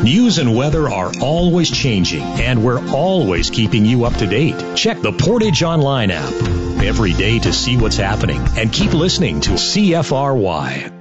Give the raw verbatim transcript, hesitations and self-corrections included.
News and weather are always changing, and we're always keeping you up to date. Check the Portage Online app every day to see what's happening, and keep listening to C F R Y.